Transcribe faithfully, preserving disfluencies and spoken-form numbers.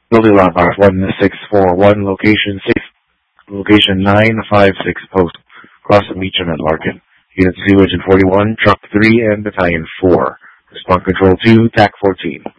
Building lot box one six four one, location six, location nine five six post, across the Meacham at Larkin. Unit two, Engine forty-one, Truck three, and Battalion four. Response Control two, T A C fourteen.